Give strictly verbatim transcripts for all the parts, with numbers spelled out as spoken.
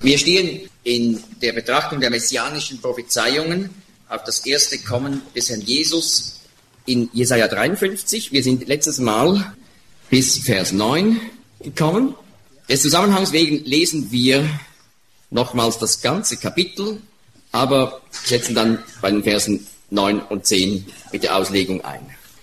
Wir stehen in der Betrachtung der messianischen Prophezeiungen auf das erste Kommen des Herrn Jesus in Jesaja dreiundfünfzig. Wir sind letztes Mal bis Vers neun gekommen. Des Zusammenhangs wegen lesen wir nochmals das ganze Kapitel, aber setzen dann bei den Versen neun und zehn mit der Auslegung ein.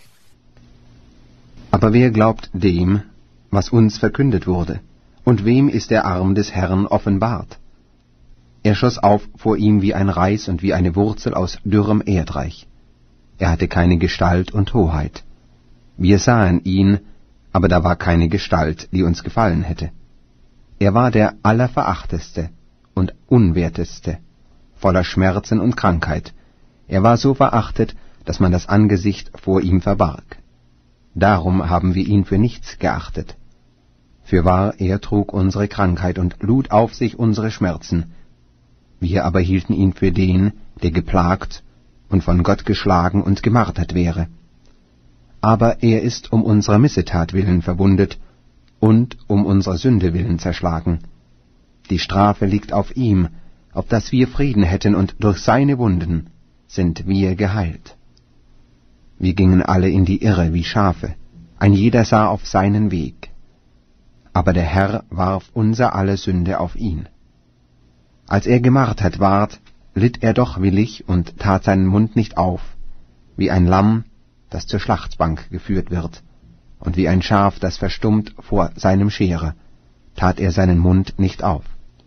Aber wer glaubt dem, was uns verkündet wurde? Und wem ist der Arm des Herrn offenbart? Er schoss auf vor ihm wie ein Reis und wie eine Wurzel aus dürrem Erdreich. Er hatte keine Gestalt und Hoheit. Wir sahen ihn, aber da war keine Gestalt, die uns gefallen hätte. Er war der Allerverachteste und Unwerteste, voller Schmerzen und Krankheit. Er war so verachtet, dass man das Angesicht vor ihm verbarg. Darum haben wir ihn für nichts geachtet. Fürwahr, er trug unsere Krankheit und lud auf sich unsere Schmerzen. Wir aber hielten ihn für den, der geplagt und von Gott geschlagen und gemartert wäre. Aber er ist um unserer Missetat willen verwundet und um unserer Sünde willen zerschlagen. Die Strafe liegt auf ihm, auf dass wir Frieden hätten, und durch seine Wunden sind wir geheilt. Wir gingen alle in die Irre wie Schafe, ein jeder sah auf seinen Weg. Aber der Herr warf unser aller Sünde auf ihn. Als er gemartert ward, litt er doch willig und tat seinen Mund nicht auf, wie ein Lamm, das zur Schlachtbank geführt wird, und wie ein Schaf, das verstummt vor seinem Scherer, tat er seinen Mund nicht auf.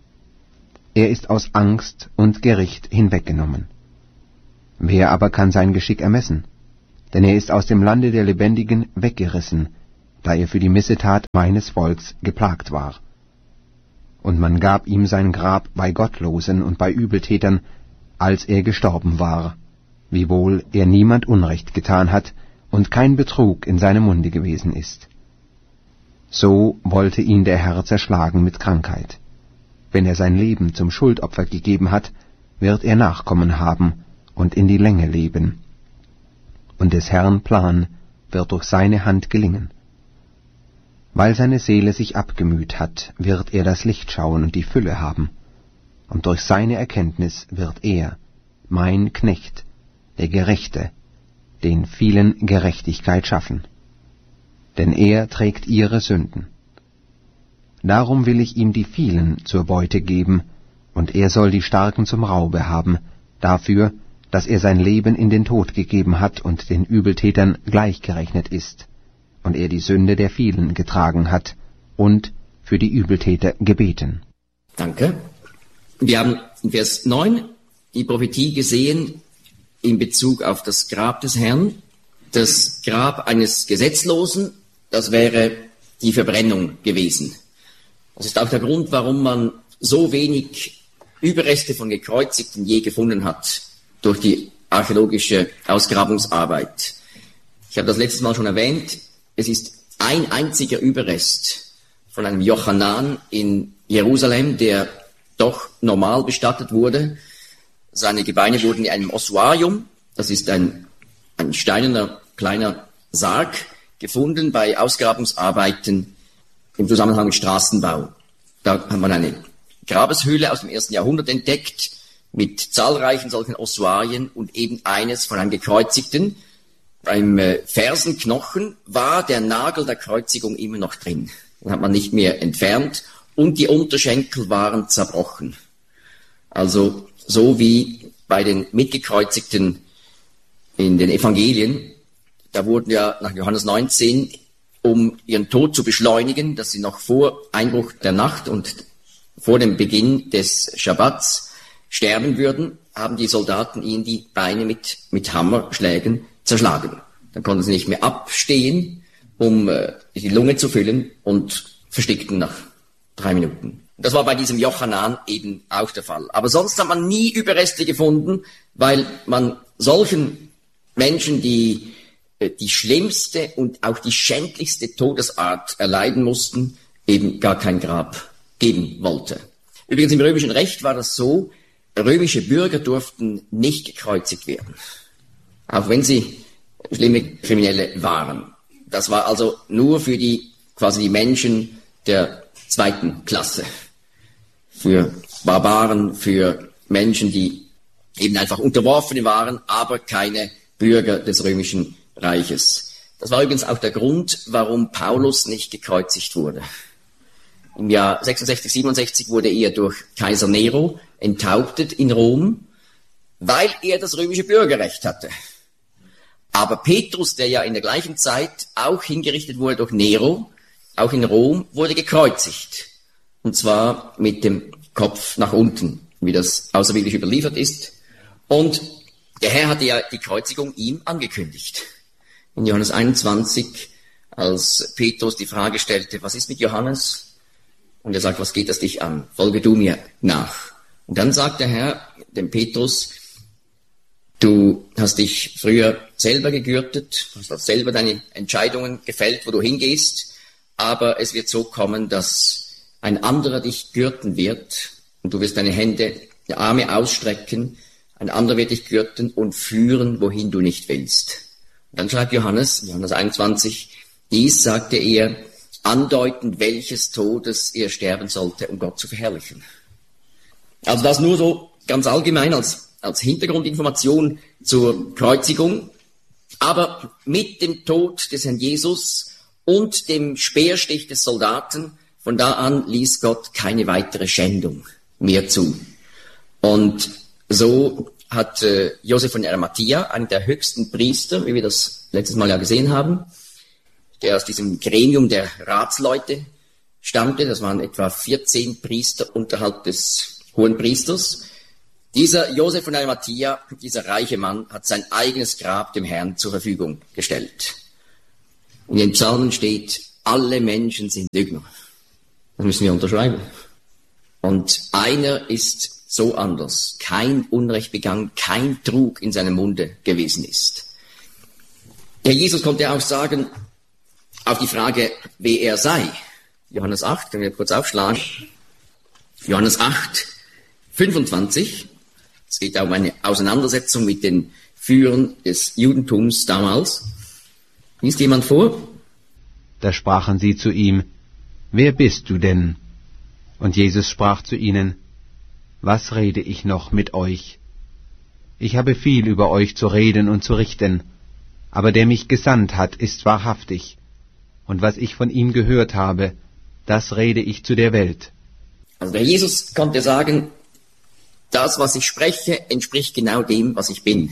Er ist aus Angst und Gericht hinweggenommen. Wer aber kann sein Geschick ermessen? Denn er ist aus dem Lande der Lebendigen weggerissen, da er für die Missetat meines Volks geplagt war. Und man gab ihm sein Grab bei Gottlosen und bei Übeltätern, als er gestorben war, wiewohl er niemand Unrecht getan hat und kein Betrug in seinem Munde gewesen ist. So wollte ihn der Herr zerschlagen mit Krankheit. Wenn er sein Leben zum Schuldopfer gegeben hat, wird er Nachkommen haben und in die Länge leben. Und des Herrn Plan wird durch seine Hand gelingen. Weil seine Seele sich abgemüht hat, wird er das Licht schauen und die Fülle haben. Und durch seine Erkenntnis wird er, mein Knecht, der Gerechte, den vielen Gerechtigkeit schaffen. Denn er trägt ihre Sünden. Darum will ich ihm die vielen zur Beute geben, und er soll die Starken zum Raube haben, dafür, dass er sein Leben in den Tod gegeben hat und den Übeltätern gleichgerechnet ist, und er die Sünde der vielen getragen hat und für die Übeltäter gebeten. Danke. Wir haben in Vers neun die Prophetie gesehen in Bezug auf das Grab des Herrn. Das Grab eines Gesetzlosen, das wäre die Verbrennung gewesen. Das ist auch der Grund, warum man so wenig Überreste von Gekreuzigten je gefunden hat durch die archäologische Ausgrabungsarbeit. Ich habe das letztes Mal schon erwähnt. Es ist ein einziger Überrest von einem Jochanan in Jerusalem, der doch normal bestattet wurde. Seine Gebeine wurden in einem Ossuarium, das ist ein, ein steinerner kleiner Sarg, gefunden bei Ausgrabungsarbeiten im Zusammenhang mit Straßenbau. Da hat man eine Grabeshöhle aus dem ersten Jahrhundert entdeckt, mit zahlreichen solchen Ossuarien und eben eines von einem Gekreuzigten. Beim äh, Fersenknochen war der Nagel der Kreuzigung immer noch drin. Den hat man nicht mehr entfernt und die Unterschenkel waren zerbrochen. Also so wie bei den Mitgekreuzigten in den Evangelien. Da wurden ja nach Johannes neunzehn, um ihren Tod zu beschleunigen, dass sie noch vor Einbruch der Nacht und vor dem Beginn des Schabbats sterben würden, haben die Soldaten ihnen die Beine mit, mit Hammerschlägen zerschlagen. Dann konnten sie nicht mehr abstehen, um äh, die Lunge zu füllen, und verstickten nach drei Minuten. Das war bei diesem Jochanan eben auch der Fall. Aber sonst hat man nie Überreste gefunden, weil man solchen Menschen, die äh, die schlimmste und auch die schändlichste Todesart erleiden mussten, eben gar kein Grab geben wollte. Übrigens im römischen Recht war das so, römische Bürger durften nicht gekreuzigt werden, auch wenn sie schlimme Kriminelle waren. Das war also nur für die quasi die Menschen der zweiten Klasse. für Barbaren, für Menschen, die eben einfach Unterworfene waren, aber keine Bürger des römischen Reiches. Das war übrigens auch der Grund, warum Paulus nicht gekreuzigt wurde. Im Jahr sechsundsechzig, siebenundsechzig wurde er durch Kaiser Nero enthauptet in Rom, weil er das römische Bürgerrecht hatte. Aber Petrus, der ja in der gleichen Zeit auch hingerichtet wurde durch Nero, auch in Rom, wurde gekreuzigt. Und zwar mit dem Kopf nach unten, wie das außerbiblisch überliefert ist. Und der Herr hatte ja die Kreuzigung ihm angekündigt. In Johannes einundzwanzig, als Petrus die Frage stellte, was ist mit Johannes? Und er sagt, was geht das dich an? Folge du mir nach. Und dann sagt der Herr dem Petrus, du hast dich früher selber gegürtet, hast selber deine Entscheidungen gefällt, wo du hingehst, aber es wird so kommen, dass ein anderer dich gürten wird und du wirst deine Hände, die Arme ausstrecken, ein anderer wird dich gürten und führen, wohin du nicht willst. Und dann schreibt Johannes, Johannes einundzwanzig, dies sagte er, andeutend, welches Todes er sterben sollte, um Gott zu verherrlichen. Also das nur so ganz allgemein als, als Hintergrundinformation zur Kreuzigung. Aber mit dem Tod des Herrn Jesus und dem Speerstich des Soldaten, von da an ließ Gott keine weitere Schändung mehr zu. Und so hat äh, Josef von Arimathia, einer der höchsten Priester, wie wir das letztes Mal ja gesehen haben, der aus diesem Gremium der Ratsleute stammte, das waren etwa vierzehn Priester unterhalb des Hohenpriesters. Dieser Josef von Arimathia, dieser reiche Mann, hat sein eigenes Grab dem Herrn zur Verfügung gestellt. In den Psalmen steht, alle Menschen sind Lügner. Das müssen wir unterschreiben. Und einer ist so anders, kein Unrecht begangen, kein Trug in seinem Munde gewesen ist. Der Jesus konnte auch sagen, auf die Frage, wer er sei. Johannes acht, können wir kurz aufschlagen. Johannes acht, fünfundzwanzig. Es geht um eine Auseinandersetzung mit den Führern des Judentums damals. Liest jemand vor? Da sprachen sie zu ihm, wer bist du denn? Und Jesus sprach zu ihnen, was rede ich noch mit euch? Ich habe viel über euch zu reden und zu richten, aber der mich gesandt hat, ist wahrhaftig. Und was ich von ihm gehört habe, das rede ich zu der Welt. Also der Jesus konnte sagen, das, was ich spreche, entspricht genau dem, was ich bin.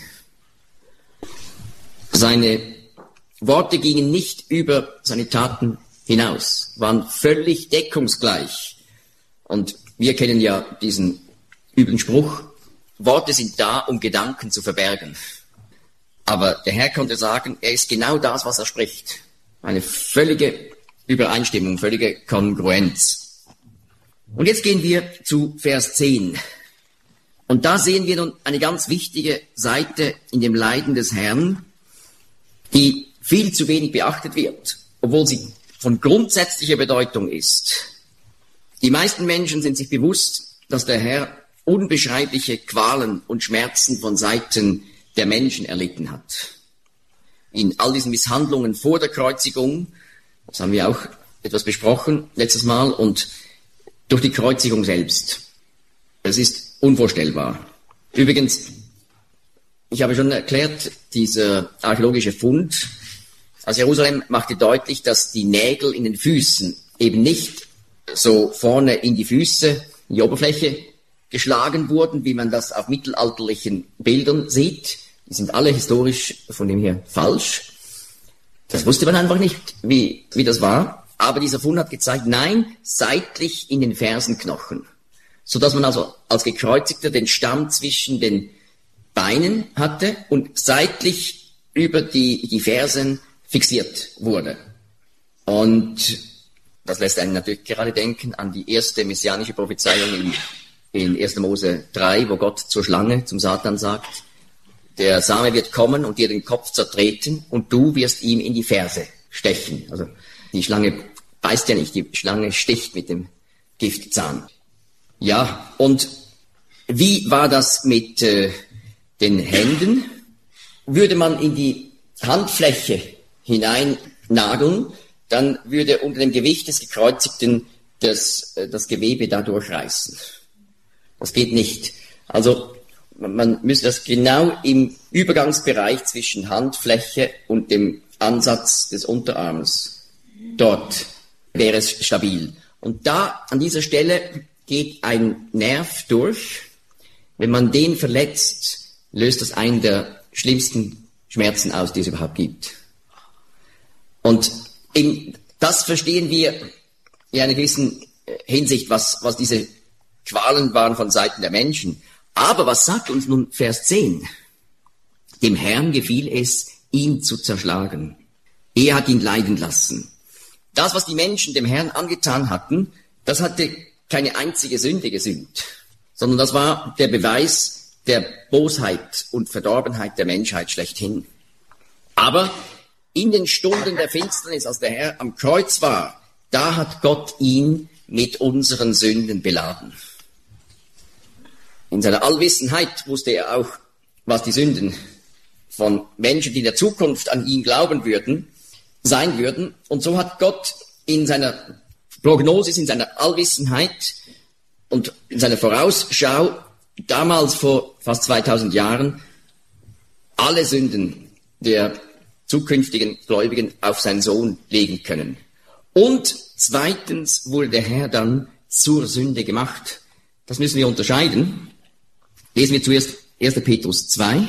Seine Worte gingen nicht über seine Taten hinaus, waren völlig deckungsgleich. Und wir kennen ja diesen üblen Spruch, Worte sind da, um Gedanken zu verbergen. Aber der Herr konnte sagen, er ist genau das, was er spricht. Eine völlige Übereinstimmung, völlige Kongruenz. Und jetzt gehen wir zu Vers zehn. Und da sehen wir nun eine ganz wichtige Seite in dem Leiden des Herrn, die viel zu wenig beachtet wird, obwohl sie von grundsätzlicher Bedeutung ist. Die meisten Menschen sind sich bewusst, dass der Herr unbeschreibliche Qualen und Schmerzen von Seiten der Menschen erlitten hat. In all diesen Misshandlungen vor der Kreuzigung, das haben wir auch etwas besprochen letztes Mal, und durch die Kreuzigung selbst. Das ist unvorstellbar. Übrigens, ich habe schon erklärt, dieser archäologische Fund aus Jerusalem machte deutlich, dass die Nägel in den Füßen eben nicht so vorne in die Füße, in die Oberfläche geschlagen wurden, wie man das auf mittelalterlichen Bildern sieht. Die sind alle historisch von dem her falsch. Das wusste man einfach nicht, wie, wie das war. Aber dieser Fund hat gezeigt, nein, seitlich in den Fersenknochen. Sodass man also als Gekreuzigter den Stamm zwischen den Beinen hatte und seitlich über die, die Fersen fixiert wurde. Und das lässt einen natürlich gerade denken an die erste messianische Prophezeiung in, in erster Mose drei, wo Gott zur Schlange, zum Satan sagt, der Same wird kommen und dir den Kopf zertreten und du wirst ihm in die Ferse stechen. Also die Schlange beißt ja nicht, die Schlange sticht mit dem Giftzahn. Ja, und wie war das mit äh, den Händen? Würde man in die Handfläche hinein nageln, dann würde unter dem Gewicht des Gekreuzigten das, das Gewebe da durchreißen. Das geht nicht. Also man müsste das genau im Übergangsbereich zwischen Handfläche und dem Ansatz des Unterarms. Dort wäre es stabil. Und da, an dieser Stelle, geht ein Nerv durch. Wenn man den verletzt, löst das einen der schlimmsten Schmerzen aus, die es überhaupt gibt. Und in, das verstehen wir in einer gewissen Hinsicht, was, was diese Qualen waren von Seiten der Menschen. Aber was sagt uns nun Vers zehn? Dem Herrn gefiel es, ihn zu zerschlagen. Er hat ihn leiden lassen. Das, was die Menschen dem Herrn angetan hatten, das hatte keine einzige Sünde gesühnt, sondern das war der Beweis der Bosheit und Verdorbenheit der Menschheit schlechthin. Aber in den Stunden der Finsternis, als der Herr am Kreuz war, da hat Gott ihn mit unseren Sünden beladen. In seiner Allwissenheit wusste er auch, was die Sünden von Menschen, die in der Zukunft an ihn glauben würden, sein würden. Und so hat Gott in seiner Prognosis, in seiner Allwissenheit und in seiner Vorausschau damals vor fast zweitausend Jahren alle Sünden der zukünftigen Gläubigen auf seinen Sohn legen können. Und zweitens wurde der Herr dann zur Sünde gemacht. Das müssen wir unterscheiden. Lesen wir zuerst erster Petrus zwei.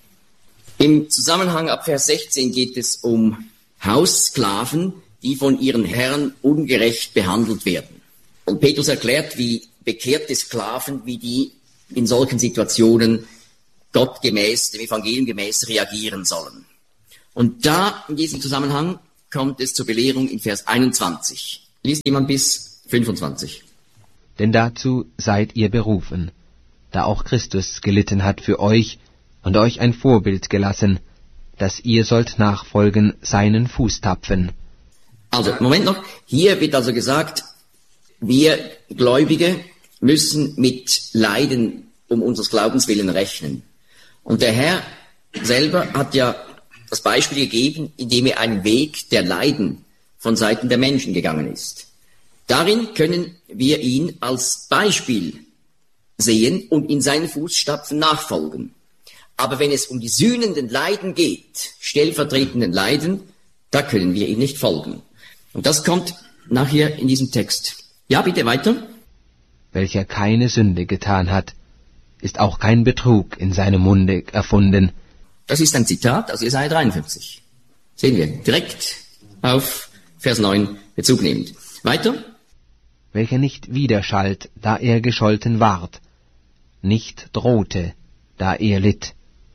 Im Zusammenhang ab Vers sechzehn geht es um Haussklaven, die von ihren Herren ungerecht behandelt werden. Und Petrus erklärt, wie bekehrte Sklaven, wie die in solchen Situationen Gott gemäß, dem Evangelium gemäß reagieren sollen. Und da, in diesem Zusammenhang, kommt es zur Belehrung in Vers einundzwanzig. Liest jemand bis fünfundzwanzig. Denn dazu seid ihr berufen, da auch Christus gelitten hat für euch und euch ein Vorbild gelassen, dass ihr sollt nachfolgen seinen Fußtapfen. Also, Moment noch. Hier wird also gesagt, wir Gläubige müssen mit Leiden um unseres Glaubens willen rechnen. Und der Herr selber hat ja das Beispiel gegeben, indem er einen Weg der Leiden von Seiten der Menschen gegangen ist. Darin können wir ihn als Beispiel sehen und in seinen Fußstapfen nachfolgen. Aber wenn es um die sühnenden Leiden geht, stellvertretenden Leiden, da können wir ihm nicht folgen. Und das kommt nachher in diesem Text. Ja, bitte weiter. Welcher keine Sünde getan hat, ist auch kein Betrug in seinem Munde erfunden. Das ist ein Zitat aus Jesaja dreiundfünfzig. Sehen wir, direkt auf Vers neun Bezug nehmend. Weiter. Welcher nicht widerschallt, da er gescholten ward, nicht drohte, da er litt.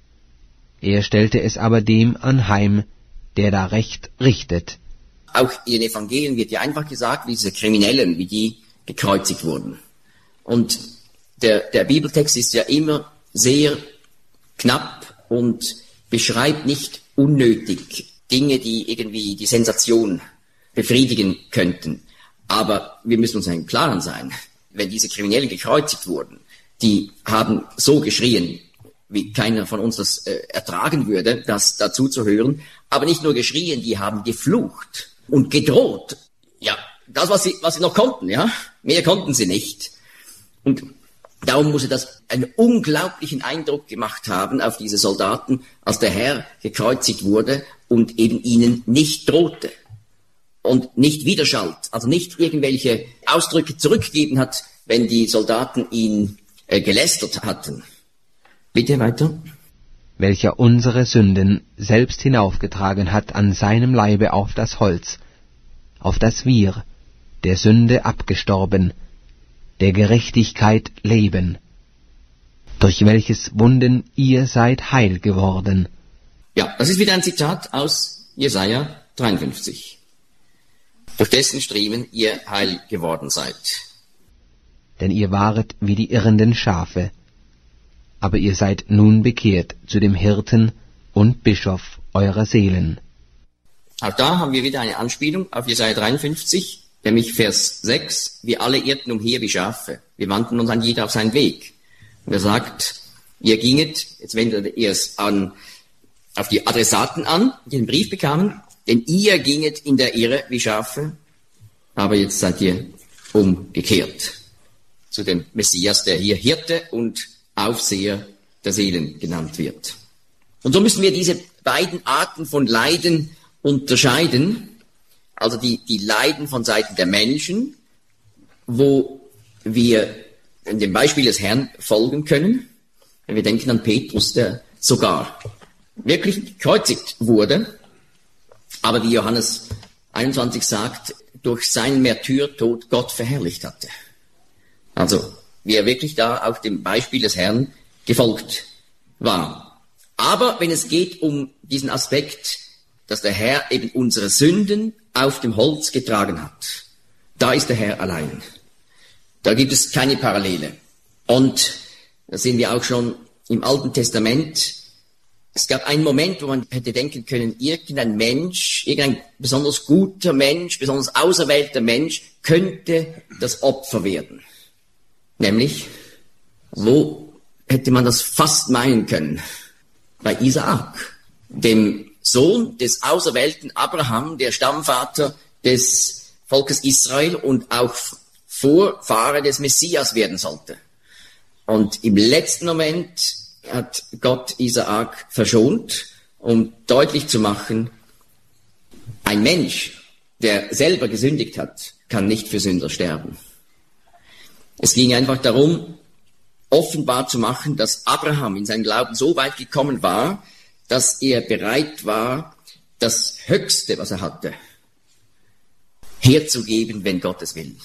Er stellte es aber dem anheim, der da Recht richtet. Auch in den Evangelien wird ja einfach gesagt, wie diese Kriminellen, wie die gekreuzigt wurden. Und der, der Bibeltext ist ja immer sehr knapp und beschreibt nicht unnötig Dinge, die irgendwie die Sensation befriedigen könnten. Aber wir müssen uns im Klaren sein, wenn diese Kriminellen gekreuzigt wurden, die haben so geschrien, wie keiner von uns das äh, ertragen würde, das dazu zu hören. Aber nicht nur geschrien, die haben geflucht und gedroht. Ja, das, was sie, was sie noch konnten, ja. Mehr konnten sie nicht. Und darum muss das einen unglaublichen Eindruck gemacht haben auf diese Soldaten, als der Herr gekreuzigt wurde und eben ihnen nicht drohte und nicht widerschallt, also nicht irgendwelche Ausdrücke zurückgegeben hat, wenn die Soldaten ihn äh, gelästert hatten. Bitte weiter. Welcher unsere Sünden selbst hinaufgetragen hat an seinem Leibe auf das Holz, auf das wir, der Sünde abgestorben, der Gerechtigkeit leben, durch welches Wunden ihr seid heil geworden. Ja, das ist wieder ein Zitat aus Jesaja dreiundfünfzig. Durch dessen Striemen ihr heil geworden seid. Denn ihr waret wie die irrenden Schafe, aber ihr seid nun bekehrt zu dem Hirten und Bischof eurer Seelen. Auch da haben wir wieder eine Anspielung auf Jesaja dreiundfünfzig, nämlich Vers sechs. Wir alle irrten umher wie Schafe. Wir wandten uns an jeder auf seinen Weg. Und er sagt, ihr ginget, jetzt wendet ihr es an, auf die Adressaten an, die den Brief bekamen, denn ihr ginget in der Irre wie Schafe, aber jetzt seid ihr umgekehrt zu dem Messias, der hier Hirte und Aufseher der Seelen genannt wird. Und so müssen wir diese beiden Arten von Leiden unterscheiden, also die, die Leiden von Seiten der Menschen, wo wir in dem Beispiel des Herrn folgen können, wenn wir denken an Petrus, der sogar wirklich gekreuzigt wurde, aber wie Johannes einundzwanzig sagt, durch seinen Märtyrertod Gott verherrlicht hatte. Also, wie er wirklich da auch dem Beispiel des Herrn gefolgt war. Aber wenn es geht um diesen Aspekt, dass der Herr eben unsere Sünden auf dem Holz getragen hat, da ist der Herr allein. Da gibt es keine Parallele. Und da sehen wir auch schon im Alten Testament, es gab einen Moment, wo man hätte denken können, irgendein Mensch, irgendein besonders guter Mensch, besonders auserwählter Mensch könnte das Opfer werden. Nämlich, wo hätte man das fast meinen können? Bei Isaak, dem Sohn des auserwählten Abraham, der Stammvater des Volkes Israel und auch Vorfahre des Messias werden sollte. Und im letzten Moment hat Gott Isaak verschont, um deutlich zu machen, ein Mensch, der selber gesündigt hat, kann nicht für Sünder sterben. Es ging einfach darum, offenbar zu machen, dass Abraham in seinem Glauben so weit gekommen war, dass er bereit war, das Höchste, was er hatte, herzugeben, wenn Gott es will.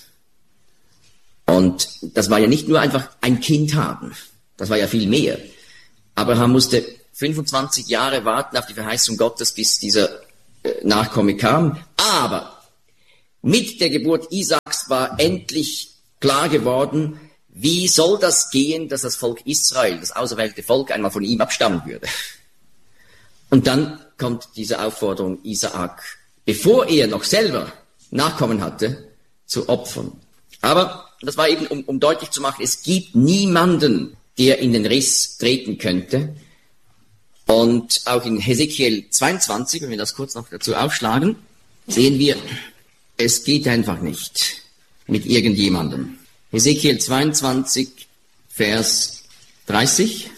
Und das war ja nicht nur einfach ein Kind haben, das war ja viel mehr. Abraham musste fünfundzwanzig Jahre warten auf die Verheißung Gottes, bis dieser Nachkomme kam. Aber mit der Geburt Isaaks war endlich klar geworden, wie soll das gehen, dass das Volk Israel, das auserwählte Volk, einmal von ihm abstammen würde. Und dann kommt diese Aufforderung, Isaak, bevor er noch selber Nachkommen hatte, zu opfern. Aber das war eben, um, um deutlich zu machen, es gibt niemanden, der in den Riss treten könnte. Und auch in Hesekiel zweiundzwanzig, wenn wir das kurz noch dazu aufschlagen, sehen wir, es geht einfach nicht mit irgendjemandem. Hesekiel zweiundzwanzig, Vers dreißig.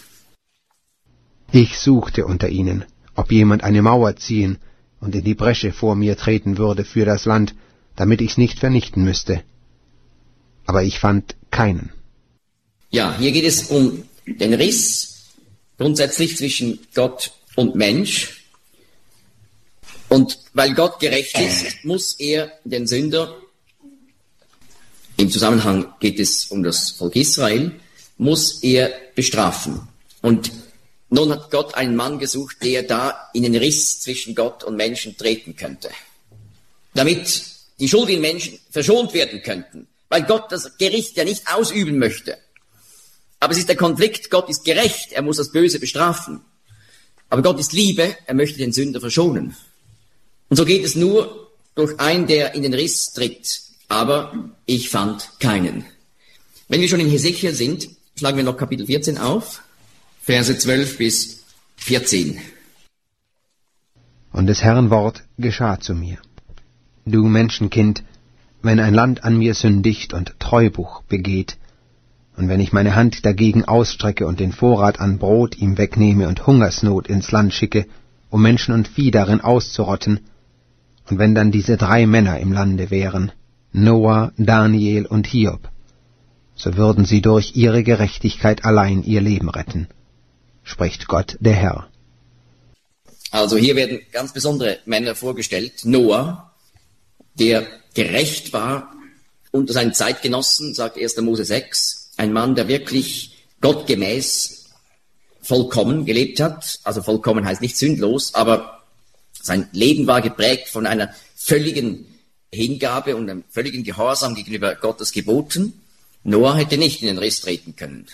Ich suchte unter ihnen, ob jemand eine Mauer ziehen und in die Bresche vor mir treten würde für das Land, damit ich's nicht vernichten müsste. Aber ich fand keinen. Ja, hier geht es um den Riss grundsätzlich zwischen Gott und Mensch. Und weil Gott gerecht ist, muss er den Sünder, im Zusammenhang geht es um das Volk Israel, muss er bestrafen. Und nun hat Gott einen Mann gesucht, der da in den Riss zwischen Gott und Menschen treten könnte. Damit die schuldigen Menschen verschont werden könnten. Weil Gott das Gericht ja nicht ausüben möchte. Aber es ist der Konflikt, Gott ist gerecht, er muss das Böse bestrafen. Aber Gott ist Liebe, er möchte den Sünder verschonen. Und so geht es nur durch einen, der in den Riss tritt. Aber ich fand keinen. Wenn wir schon in Hesekiel sind, schlagen wir noch Kapitel vierzehn auf, Verse zwölf bis vierzehn. Und des Herrn Wort geschah zu mir. Du Menschenkind, wenn ein Land an mir sündigt und Treubuch begeht, und wenn ich meine Hand dagegen ausstrecke und den Vorrat an Brot ihm wegnehme und Hungersnot ins Land schicke, um Menschen und Vieh darin auszurotten, und wenn dann diese drei Männer im Lande wären, Noah, Daniel und Hiob, so würden sie durch ihre Gerechtigkeit allein ihr Leben retten, spricht Gott der Herr. Also hier werden ganz besondere Männer vorgestellt. Noah, der gerecht war unter seinen Zeitgenossen, sagt erster Mose sechs, ein Mann, der wirklich gottgemäß vollkommen gelebt hat. Also vollkommen heißt nicht sündlos, aber sein Leben war geprägt von einer völligen Hingabe und einem völligen Gehorsam gegenüber Gottes Geboten. Noah hätte nicht in den Riss treten können.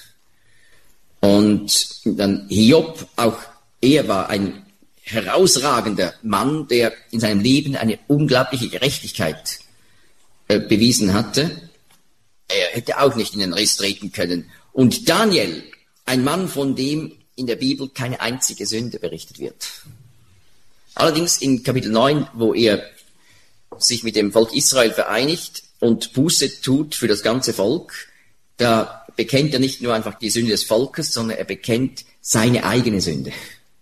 Und dann Hiob, auch er war ein herausragender Mann, der in seinem Leben eine unglaubliche Gerechtigkeit äh, bewiesen hatte. Er hätte auch nicht in den Riss treten können. Und Daniel, ein Mann, von dem in der Bibel keine einzige Sünde berichtet wird. Allerdings in Kapitel neun, wo er sich mit dem Volk Israel vereinigt, und Buße tut für das ganze Volk, da bekennt er nicht nur einfach die Sünde des Volkes, sondern er bekennt seine eigene Sünde.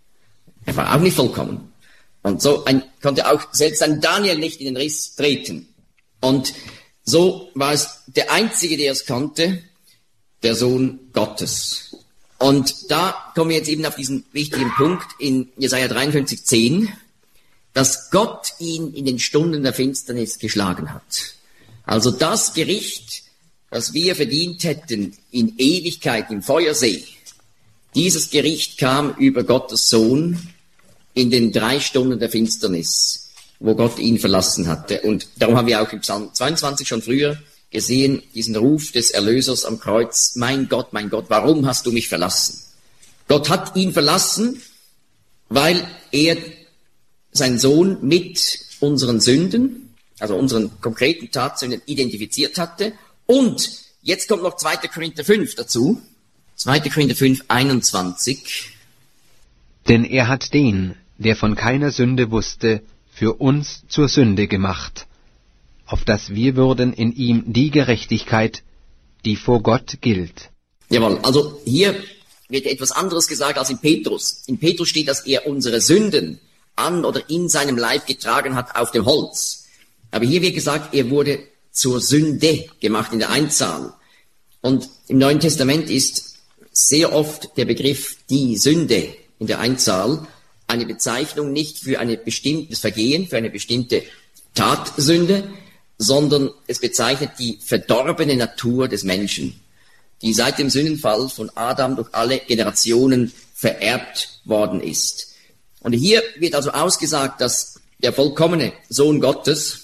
Er war auch nicht vollkommen. Und so ein, konnte auch selbst ein Daniel nicht in den Riss treten. Und so war es der Einzige, der es konnte, der Sohn Gottes. Und da kommen wir jetzt eben auf diesen wichtigen Punkt in Jesaja dreiundfünfzig, zehn, dass Gott ihn in den Stunden der Finsternis geschlagen hat. Also das Gericht, das wir verdient hätten in Ewigkeit im Feuersee, dieses Gericht kam über Gottes Sohn in den drei Stunden der Finsternis, wo Gott ihn verlassen hatte. Und darum haben wir auch im Psalm zweiundzwanzig schon früher gesehen, diesen Ruf des Erlösers am Kreuz: Mein Gott, mein Gott, warum hast du mich verlassen? Gott hat ihn verlassen, weil er seinen Sohn mit unseren Sünden, also unseren konkreten Tatsünden, identifiziert hatte. Und jetzt kommt noch zweiter Korinther fünf dazu. zweiter Korinther fünf, einundzwanzig. Denn er hat den, der von keiner Sünde wusste, für uns zur Sünde gemacht, auf dass wir würden in ihm die Gerechtigkeit, die vor Gott gilt. Jawohl, also hier wird etwas anderes gesagt als in Petrus. In Petrus steht, dass er unsere Sünden an oder in seinem Leib getragen hat auf dem Holz. Aber hier wird gesagt, er wurde zur Sünde gemacht in der Einzahl. Und im Neuen Testament ist sehr oft der Begriff die Sünde in der Einzahl eine Bezeichnung nicht für ein bestimmtes Vergehen, für eine bestimmte Tatsünde, sondern es bezeichnet die verdorbene Natur des Menschen, die seit dem Sündenfall von Adam durch alle Generationen vererbt worden ist. Und hier wird also ausgesagt, dass der vollkommene Sohn Gottes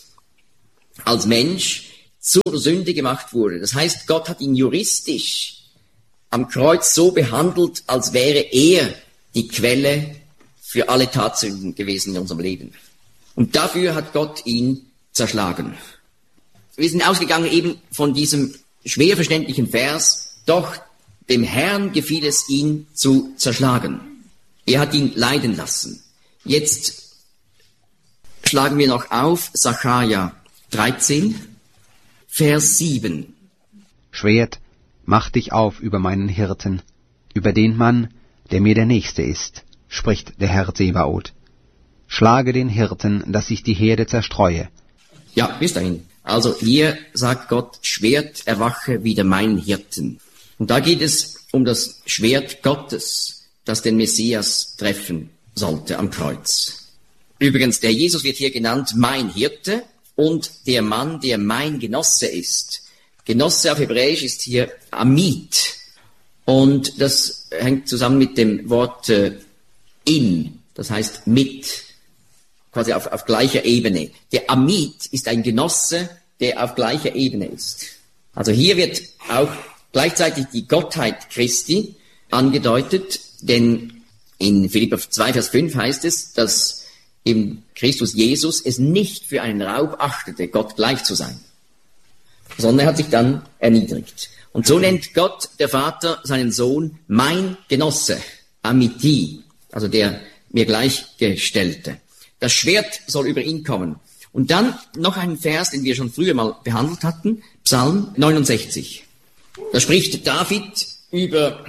als Mensch zur Sünde gemacht wurde. Das heißt, Gott hat ihn juristisch am Kreuz so behandelt, als wäre er die Quelle für alle Tatsünden gewesen in unserem Leben. Und dafür hat Gott ihn zerschlagen. Wir sind ausgegangen eben von diesem schwer verständlichen Vers: Doch dem Herrn gefiel es, ihn zu zerschlagen. Er hat ihn leiden lassen. Jetzt schlagen wir noch auf Sacharja dreizehn, Vers sieben. Schwert, mach dich auf über meinen Hirten, über den Mann, der mir der Nächste ist, spricht der Herr Zebaoth. Schlage den Hirten, dass sich die Herde zerstreue. Ja, bis dahin. Also hier sagt Gott: Schwert, erwache wieder meinen Hirten. Und da geht es um das Schwert Gottes, das den Messias treffen sollte am Kreuz. Übrigens, der Jesus wird hier genannt mein Hirte und der Mann, der mein Genosse ist. Genosse auf Hebräisch ist hier Amit. Und das hängt zusammen mit dem Wort äh, in, das heißt mit, quasi auf, auf gleicher Ebene. Der Amit ist ein Genosse, der auf gleicher Ebene ist. Also hier wird auch gleichzeitig die Gottheit Christi angedeutet, denn in Philipper zwei, Vers fünf heißt es, dass im Christus Jesus es nicht für einen Raub achtete, Gott gleich zu sein, sondern er hat sich dann erniedrigt. Und so nennt Gott, der Vater, seinen Sohn mein Genosse, Amiti, also der mir Gleichgestellte. Das Schwert soll über ihn kommen. Und dann noch ein Vers, den wir schon früher mal behandelt hatten, Psalm neunundsechzig. Da spricht David über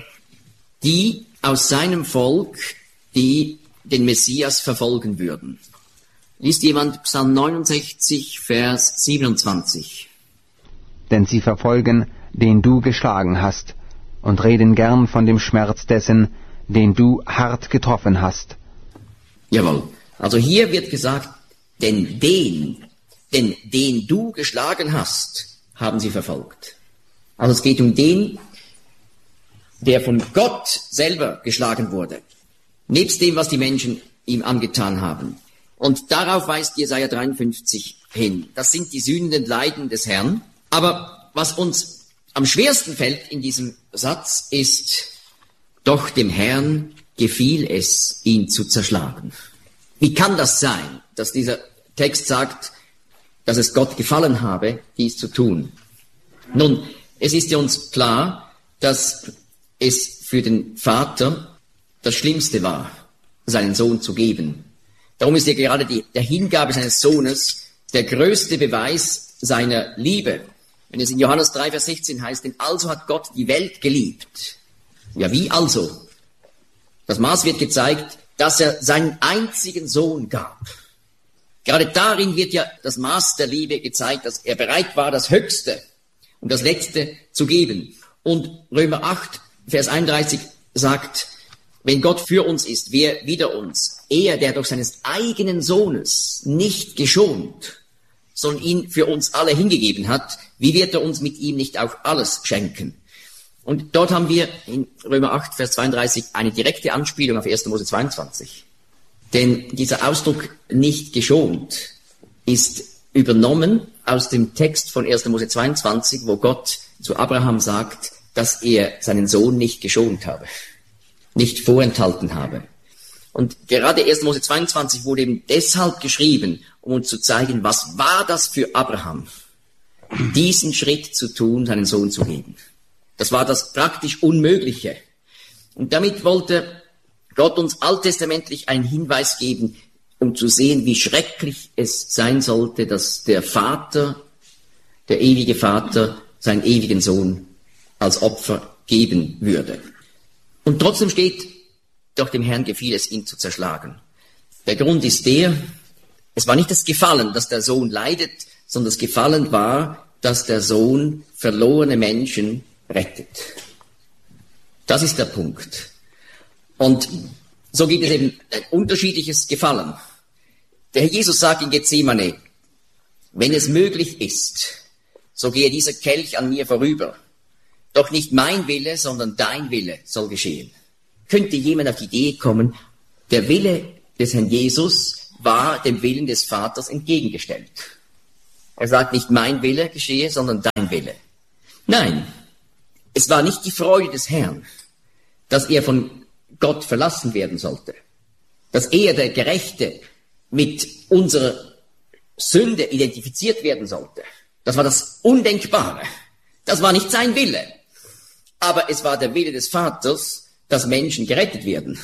die aus seinem Volk, die den Messias verfolgen würden. Liest jemand Psalm neunundsechzig, Vers siebenundzwanzig. Denn sie verfolgen, den du geschlagen hast, und reden gern von dem Schmerz dessen, den du hart getroffen hast. Jawohl. Also hier wird gesagt, denn den, denn den du geschlagen hast, haben sie verfolgt. Also es geht um den, der von Gott selber geschlagen wurde, nebst dem, was die Menschen ihm angetan haben. Und darauf weist Jesaja dreiundfünfzig hin. Das sind die sühnenden Leiden des Herrn. Aber was uns am schwersten fällt in diesem Satz ist: Doch dem Herrn gefiel es, ihn zu zerschlagen. Wie kann das sein, dass dieser Text sagt, dass es Gott gefallen habe, dies zu tun? Nun, es ist ja uns klar, dass es für den Vater das Schlimmste war, seinen Sohn zu geben. Darum ist ja gerade die, der Hingabe seines Sohnes der größte Beweis seiner Liebe. Wenn es in Johannes drei, Vers sechzehn heißt, denn also hat Gott die Welt geliebt. Ja, wie also? Das Maß wird gezeigt, dass er seinen einzigen Sohn gab. Gerade darin wird ja das Maß der Liebe gezeigt, dass er bereit war, das Höchste und das Letzte zu geben. Und Römer acht, Vers einunddreißig sagt, wenn Gott für uns ist, wer wider uns? Er, der durch seines eigenen Sohnes nicht geschont, sondern ihn für uns alle hingegeben hat, wie wird er uns mit ihm nicht auch alles schenken? Und dort haben wir in Römer acht, Vers zweiunddreißig eine direkte Anspielung auf erster Mose zweiundzwanzig. Denn dieser Ausdruck nicht geschont ist übernommen aus dem Text von erster Mose zweiundzwanzig, wo Gott zu Abraham sagt, dass er seinen Sohn nicht geschont habe, nicht vorenthalten habe. Und gerade erster Mose zweiundzwanzig wurde eben deshalb geschrieben, um uns zu zeigen, was war das für Abraham, diesen Schritt zu tun, seinen Sohn zu geben. Das war das praktisch Unmögliche. Und damit wollte Gott uns alttestamentlich einen Hinweis geben, um zu sehen, wie schrecklich es sein sollte, dass der Vater, der ewige Vater, seinen ewigen Sohn als Opfer geben würde. Und trotzdem steht, doch dem Herrn gefiel es, ihn zu zerschlagen. Der Grund ist der, es war nicht das Gefallen, dass der Sohn leidet, sondern das Gefallen war, dass der Sohn verlorene Menschen rettet. Das ist der Punkt. Und so gibt es eben ein unterschiedliches Gefallen. Der Herr Jesus sagt in Gethsemane, wenn es möglich ist, so gehe dieser Kelch an mir vorüber. Doch nicht mein Wille, sondern dein Wille soll geschehen. Könnte jemand auf die Idee kommen, der Wille des Herrn Jesus war dem Willen des Vaters entgegengestellt. Er sagt nicht mein Wille geschehe, sondern dein Wille. Nein, es war nicht die Freude des Herrn, dass er von Gott verlassen werden sollte, dass er, der Gerechte, mit unserer Sünde identifiziert werden sollte. Das war das Undenkbare. Das war nicht sein Wille. Aber es war der Wille des Vaters, dass Menschen gerettet werden.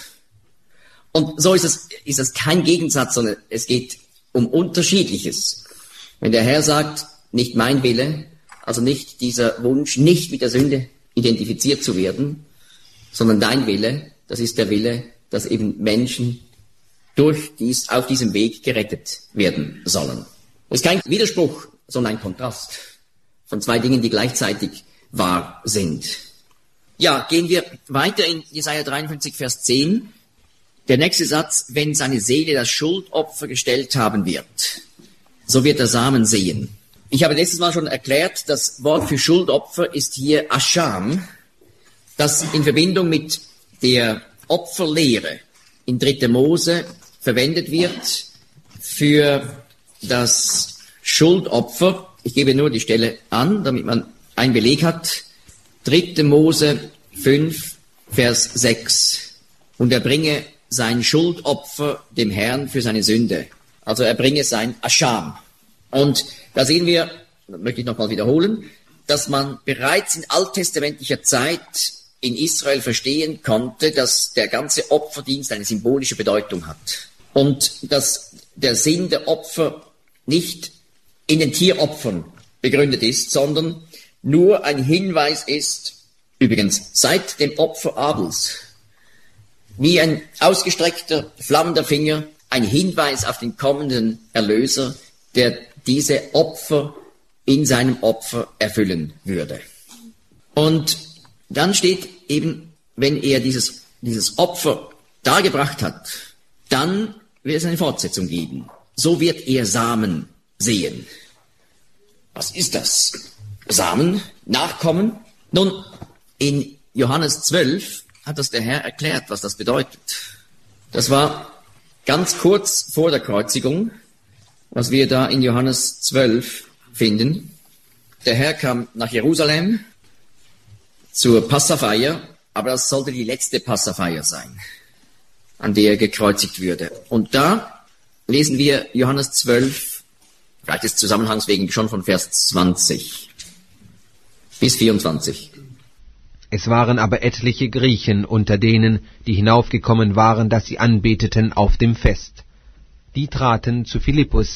Und so ist es, ist es kein Gegensatz, sondern es geht um Unterschiedliches. Wenn der Herr sagt, nicht mein Wille, also nicht dieser Wunsch, nicht mit der Sünde identifiziert zu werden, sondern dein Wille, das ist der Wille, dass eben Menschen durch dies, auf diesem Weg gerettet werden sollen. Es ist kein Widerspruch, sondern ein Kontrast von zwei Dingen, die gleichzeitig wahr sind. Ja, gehen wir weiter in Jesaja dreiundfünfzig, Vers zehn. Der nächste Satz, wenn seine Seele das Schuldopfer gestellt haben wird, so wird der Samen sehen. Ich habe letztes Mal schon erklärt, das Wort für Schuldopfer ist hier Ascham, das in Verbindung mit der Opferlehre in dritter Mose verwendet wird für das Schuldopfer. Ich gebe nur die Stelle an, damit man einen Beleg hat. dritter Mose fünf, Vers sechs. Und er bringe sein Schuldopfer dem Herrn für seine Sünde. Also er bringe sein Ascham. Und da sehen wir, das möchte ich nochmal wiederholen, dass man bereits in alttestamentlicher Zeit in Israel verstehen konnte, dass der ganze Opferdienst eine symbolische Bedeutung hat. Und dass der Sinn der Opfer nicht in den Tieropfern begründet ist, sondern nur ein Hinweis ist, übrigens seit dem Opfer Abels, wie ein ausgestreckter, flammender Finger, ein Hinweis auf den kommenden Erlöser, der diese Opfer in seinem Opfer erfüllen würde. Und dann steht eben, wenn er dieses, dieses Opfer dargebracht hat, dann wird es eine Fortsetzung geben. So wird er Samen sehen. Was ist das? Samen, Nachkommen? Nun, in Johannes zwölf hat das der Herr erklärt, was das bedeutet. Das war ganz kurz vor der Kreuzigung, was wir da in Johannes zwölf finden. Der Herr kam nach Jerusalem zur Passafeier, aber das sollte die letzte Passafeier sein, an der er gekreuzigt würde. Und da lesen wir Johannes zwölf, vielleicht des Zusammenhangs wegen schon von Vers zwanzig bis vierundzwanzig. Es waren aber etliche Griechen unter denen, die hinaufgekommen waren, dass sie anbeteten auf dem Fest. Die traten zu Philippus,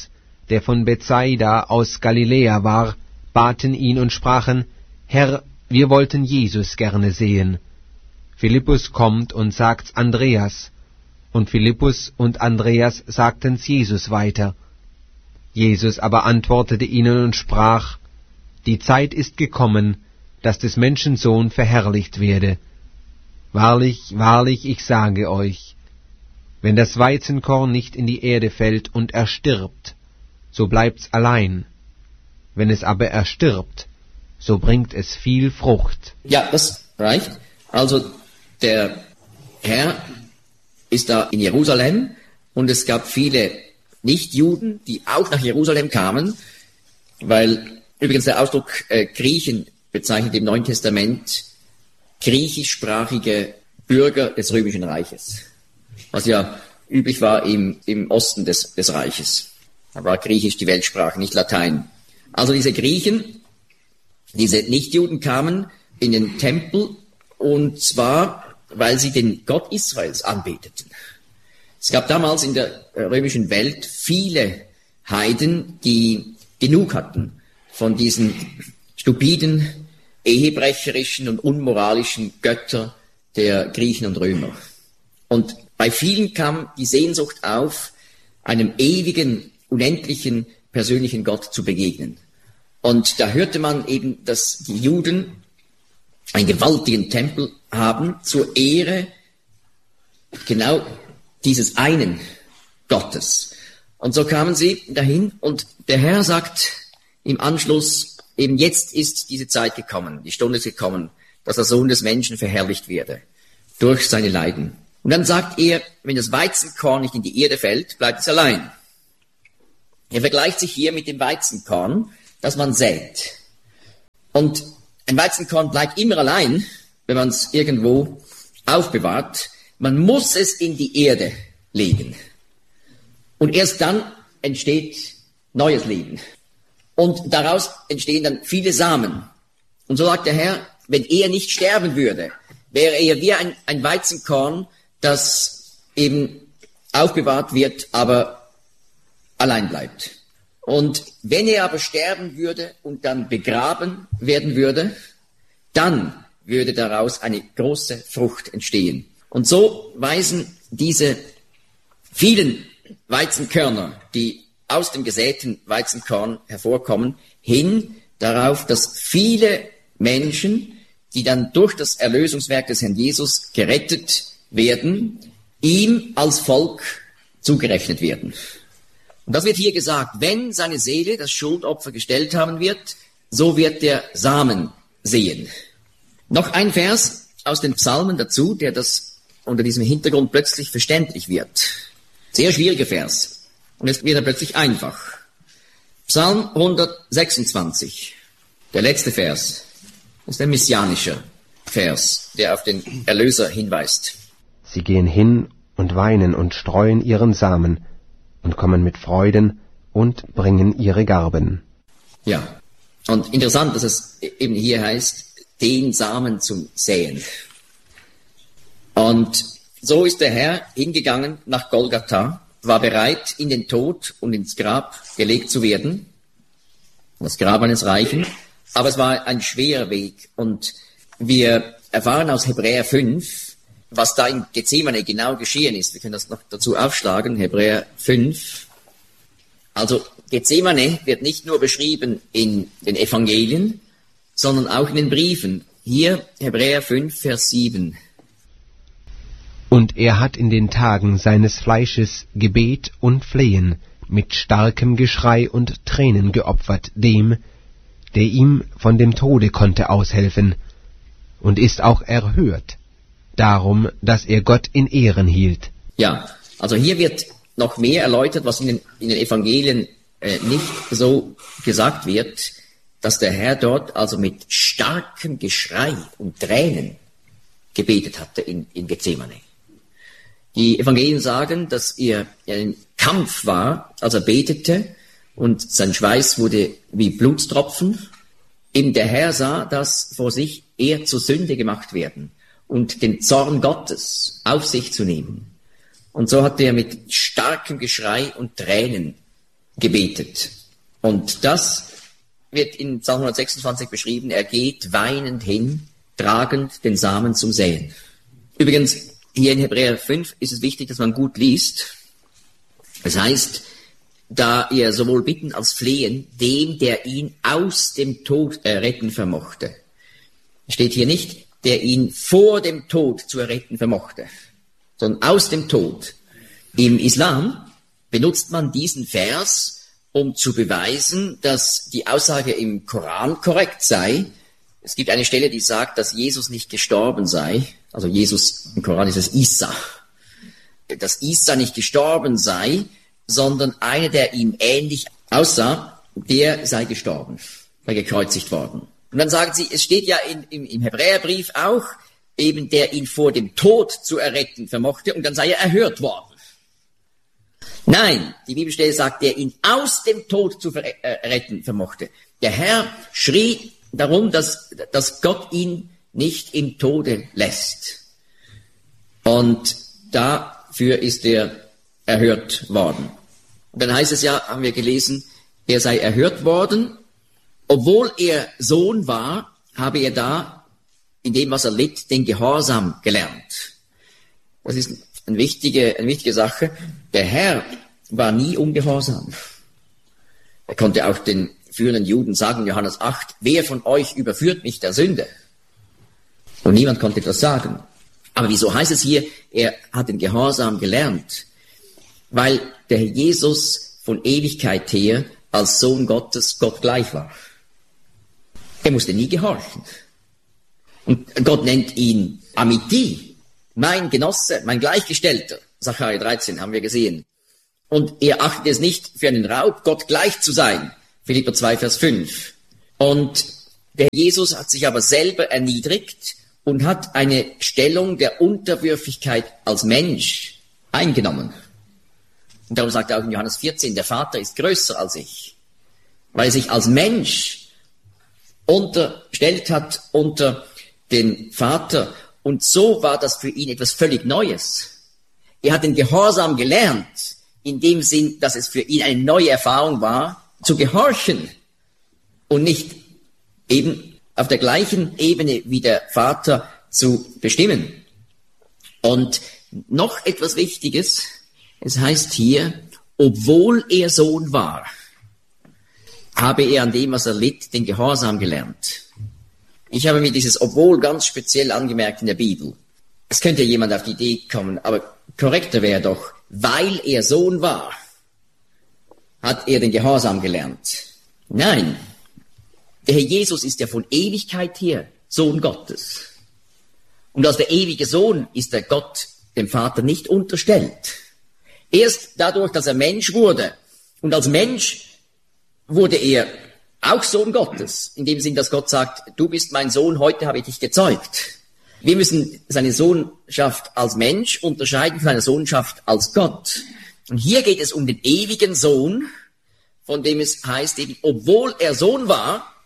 der von Bethsaida aus Galiläa war, baten ihn und sprachen: Herr, wir wollten Jesus gerne sehen. Philippus kommt und sagt's Andreas, und Philippus und Andreas sagten's Jesus weiter. Jesus aber antwortete ihnen und sprach: Die Zeit ist gekommen, dass des Menschen Sohn verherrlicht werde. Wahrlich, wahrlich, ich sage euch, wenn das Weizenkorn nicht in die Erde fällt und erstirbt, so bleibt's allein. Wenn es aber erstirbt, so bringt es viel Frucht. Ja, das reicht. Also der Herr ist da in Jerusalem und es gab viele Nichtjuden, die auch nach Jerusalem kamen, weil übrigens der Ausdruck äh, Griechen bezeichnet im Neuen Testament griechischsprachige Bürger des Römischen Reiches, was ja üblich war im, im Osten des, des Reiches. Da war Griechisch die Weltsprache, nicht Latein. Also diese Griechen, diese Nichtjuden kamen in den Tempel, und zwar, weil sie den Gott Israels anbeteten. Es gab damals in der römischen Welt viele Heiden, die genug hatten von diesen stupiden, ehebrecherischen und unmoralischen Göttern der Griechen und Römer. Und bei vielen kam die Sehnsucht auf, einem ewigen, unendlichen, persönlichen Gott zu begegnen. Und da hörte man eben, dass die Juden einen gewaltigen Tempel haben zur Ehre genau dieses einen Gottes. Und so kamen sie dahin und der Herr sagt im Anschluss, eben jetzt ist diese Zeit gekommen, die Stunde ist gekommen, dass der Sohn des Menschen verherrlicht werde durch seine Leiden. Und dann sagt er, wenn das Weizenkorn nicht in die Erde fällt, bleibt es allein. Er vergleicht sich hier mit dem Weizenkorn, das man sät. Und ein Weizenkorn bleibt immer allein, wenn man es irgendwo aufbewahrt. Man muss es in die Erde legen. Und erst dann entsteht neues Leben. Und daraus entstehen dann viele Samen. Und so sagt der Herr, wenn er nicht sterben würde, wäre er wie ein, ein Weizenkorn, das eben aufbewahrt wird, aber allein bleibt. Und wenn er aber sterben würde und dann begraben werden würde, dann würde daraus eine große Frucht entstehen. Und so weisen diese vielen Weizenkörner, die aus dem gesäten Weizenkorn hervorkommen, hin darauf, dass viele Menschen, die dann durch das Erlösungswerk des Herrn Jesus gerettet werden, ihm als Volk zugerechnet werden. Und das wird hier gesagt, wenn seine Seele das Schuldopfer gestellt haben wird, so wird der Samen sehen. Noch ein Vers aus den Psalmen dazu, der das unter diesem Hintergrund plötzlich verständlich wird. Sehr schwieriger Vers. Und jetzt wird er plötzlich einfach. Psalm hundertsechsundzwanzig, der letzte Vers, ist ein messianischer Vers, der auf den Erlöser hinweist. Sie gehen hin und weinen und streuen ihren Samen und kommen mit Freuden und bringen ihre Garben. Ja, und interessant, dass es eben hier heißt, den Samen zum Säen. Und so ist der Herr hingegangen nach Golgatha, war bereit, in den Tod und ins Grab gelegt zu werden, das Grab eines Reichen, aber es war ein schwerer Weg. Und wir erfahren aus Hebräer fünf, was da in Gethsemane genau geschehen ist. Wir können das noch dazu aufschlagen, Hebräer fünf. Also Gethsemane wird nicht nur beschrieben in den Evangelien, sondern auch in den Briefen. Hier Hebräer fünf, Vers sieben. Und er hat in den Tagen seines Fleisches Gebet und Flehen mit starkem Geschrei und Tränen geopfert dem, der ihm von dem Tode konnte aushelfen, und ist auch erhört, darum, dass er Gott in Ehren hielt. Ja, also hier wird noch mehr erläutert, was in den, in den Evangelien äh, nicht so gesagt wird, dass der Herr dort also mit starkem Geschrei und Tränen gebetet hatte in, in Gethsemane. Die Evangelien sagen, dass er ein Kampf war, als er betete, und sein Schweiß wurde wie Blutstropfen. Eben der Herr sah, dass vor sich er zur Sünde gemacht werden und den Zorn Gottes auf sich zu nehmen. Und so hat er mit starkem Geschrei und Tränen gebetet. Und das wird in Psalm hundertsechsundzwanzig beschrieben, er geht weinend hin, tragend den Samen zum Säen. Übrigens, hier in Hebräer fünf ist es wichtig, dass man gut liest. Das heißt, da er sowohl bitten als flehen, dem, der ihn aus dem Tod erretten vermochte. Steht hier nicht, der ihn vor dem Tod zu erretten vermochte, sondern aus dem Tod. Im Islam benutzt man diesen Vers, um zu beweisen, dass die Aussage im Koran korrekt sei. Es gibt eine Stelle, die sagt, dass Jesus nicht gestorben sei. Also Jesus, im Koran ist es Isa. Dass Isa nicht gestorben sei, sondern einer, der ihm ähnlich aussah, der sei gestorben, sei gekreuzigt worden. Und dann sagen sie, es steht ja in, im, im Hebräerbrief auch, eben der ihn vor dem Tod zu erretten vermochte, und dann sei er erhört worden. Nein, die Bibelstelle sagt, der ihn aus dem Tod zu erretten vermochte. Der Herr schrie darum, dass, dass Gott ihn nicht im Tode lässt. Und dafür ist er erhört worden. Und dann heißt es ja, haben wir gelesen, er sei erhört worden, obwohl er Sohn war, habe er da, in dem, was er litt, den Gehorsam gelernt. Das ist eine wichtige, eine wichtige Sache. Der Herr war nie ungehorsam. Er konnte auch den führenden Juden sagen, Johannes acht, wer von euch überführt mich der Sünde? Und niemand konnte das sagen. Aber wieso heißt es hier, er hat den Gehorsam gelernt? Weil der Herr Jesus von Ewigkeit her als Sohn Gottes Gott gleich war. Er musste nie gehorchen. Und Gott nennt ihn Amiti, mein Genosse, mein Gleichgestellter. Sacharja dreizehn haben wir gesehen. Und er achtet es nicht für einen Raub, Gott gleich zu sein. Philipper zwei, Vers fünf. Und der Jesus hat sich aber selber erniedrigt und hat eine Stellung der Unterwürfigkeit als Mensch eingenommen. Und darum sagt er auch in Johannes vierzehn, der Vater ist größer als ich, weil er sich als Mensch unterstellt hat unter den Vater. Und so war das für ihn etwas völlig Neues. Er hat den Gehorsam gelernt, in dem Sinn, dass es für ihn eine neue Erfahrung war, zu gehorchen und nicht eben auf der gleichen Ebene wie der Vater zu bestimmen. Und noch etwas Wichtiges, es heißt hier, obwohl er Sohn war, habe er an dem, was er litt, den Gehorsam gelernt. Ich habe mir dieses obwohl ganz speziell angemerkt in der Bibel. Es könnte jemand auf die Idee kommen, aber korrekter wäre doch, weil er Sohn war, hat er den Gehorsam gelernt. Nein, der Herr Jesus ist ja von Ewigkeit her Sohn Gottes. Und als der ewige Sohn ist der Gott dem Vater nicht unterstellt. Erst dadurch, dass er Mensch wurde, und als Mensch wurde er auch Sohn Gottes, in dem Sinn, dass Gott sagt, du bist mein Sohn, heute habe ich dich gezeugt. Wir müssen seine Sohnschaft als Mensch unterscheiden von seiner Sohnschaft als Gott. Und hier geht es um den ewigen Sohn, von dem es heißt, eben, obwohl er Sohn war,